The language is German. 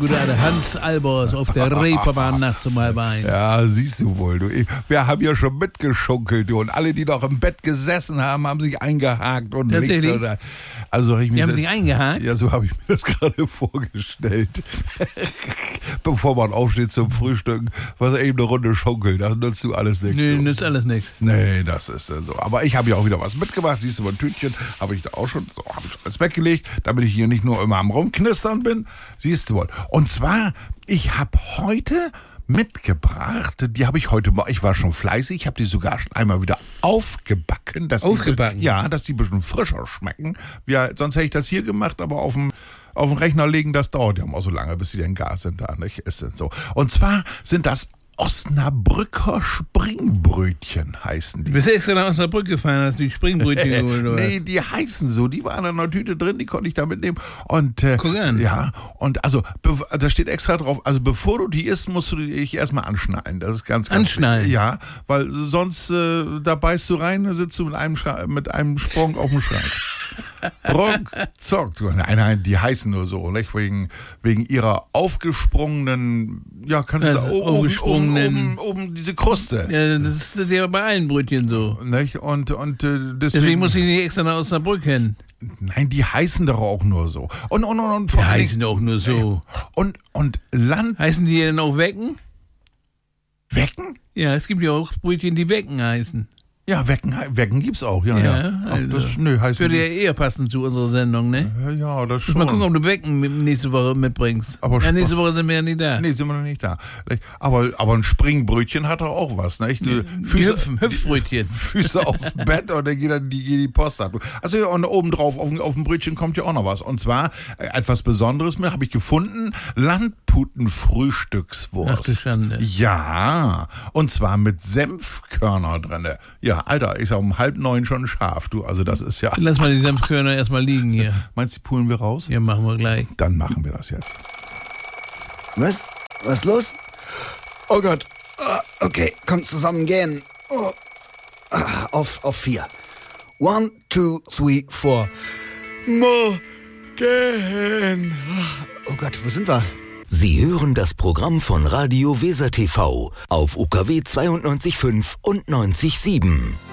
gute alte Hans Albers auf der Reeperbahn nachts um 1:30. Ja, siehst du wohl. Du. Wir haben ja schon mitgeschunkelt. Du. Und alle, die noch im Bett gesessen haben, haben sich eingehakt. Und Tatsächlich? Also, Die haben sich eingehakt? Ja, so habe ich mir das gerade vorgestellt. Bevor man aufsteht zum Frühstück, was eben eine Runde schunkelt. Das nutzt du alles nichts. Nee, nützt alles nichts. Nee, das ist dann so. Aber ich habe ja auch wieder was mitgebracht. Siehst du, ein Tütchen habe ich da auch schon, so, habe ich schon alles weggelegt, damit ich hier nicht nur immer am Rumknistern bin. Siehst du wohl. Und zwar, ich habe heute mitgebracht, die habe ich heute mal, ich war schon fleißig, ich habe die sogar schon einmal wieder aufgebacken. Aufgebacken? Dass die ein bisschen frischer schmecken. Ja, sonst hätte ich das hier gemacht, aber auf dem Rechner legen, das dauert ja mal so lange, bis sie denn gar sind da, nicht? Ist denn so. Und zwar sind das Osnabrücker Springbrötchen heißen die. Du bist extra nach Osnabrück gefahren, hast du die Springbrötchen geholt, oder? Nee, die heißen so. Die waren in einer Tüte drin, die konnte ich da mitnehmen. Und, guck an. Ja, und also, da steht extra drauf, also bevor du die isst, musst du dich erstmal anschnallen. Das ist ganz Anschnallen? wichtig. Ja, weil sonst, da beißt du rein, da sitzt du mit einem Sprung auf dem Schrank. Ruckzuck. Nein, die heißen nur so, nicht? Wegen ihrer aufgesprungenen, ja, kannst du sagen, oben diese Kruste. Ja, das ist ja bei allen Brötchen so. Nicht? Und Deswegen muss ich nicht extra nach Osnabrück hin. Nein, die heißen doch auch nur so. Und die heißen auch nur so. Und heißen die denn auch Wecken? Wecken? Ja, es gibt ja auch Brötchen, die Wecken heißen. Ja, Wecken gibt's auch, ja. Also, heißt würde ja eher passen zu unserer Sendung, ne? Ja, das schon. Mal gucken, ob du Wecken nächste Woche mitbringst. Aber nächste Woche sind wir ja nicht da. Nee, sind wir noch nicht da. Aber ein Springbrötchen hat doch auch was, ne? Hüpfbrötchen. Füße aufs Bett und dann geht die Post ab. Also und obendrauf auf dem Brötchen kommt ja auch noch was. Und zwar etwas Besonderes habe ich gefunden. Landputenfrühstückswurst. Ach du Schande. Ja, und zwar mit Senfkörner drin. Ja, Alter, ist ja um 8:30 schon scharf, du. Also das ist ja... Lass mal die Senfkörner erstmal liegen hier. Meinst du, die pulen wir raus? Ja, machen wir gleich. Dann machen wir das jetzt. Was? Was los? Oh Gott. Okay, komm zusammen gehen. Auf 4. 1, 2, 3, 4. Morgen. Oh Gott, wo sind wir? Sie hören das Programm von Radio Weser TV auf UKW 92.5 und 90.7.